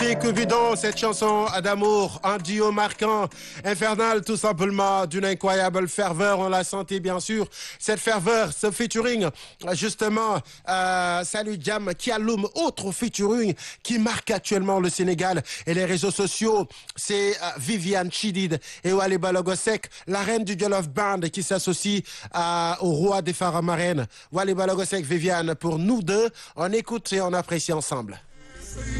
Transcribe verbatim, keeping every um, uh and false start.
Cupidon, cette chanson d'amour, un duo marquant, infernal tout simplement, d'une incroyable ferveur, on l'a senti bien sûr, cette ferveur, ce featuring, justement, euh, Salut Jam, qui allume autre featuring qui marque actuellement le Sénégal et les réseaux sociaux, c'est euh, Viviane Chidid et Wally Ballago Seck, la reine du Jollof Band qui s'associe euh, au roi des Faramareen, Wally Ballago Seck, Viviane, pour nous deux, on écoute et on apprécie ensemble.